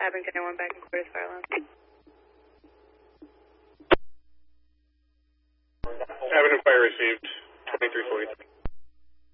Abington and 1 back in quarters fire alarm. Abington fire received, 2343.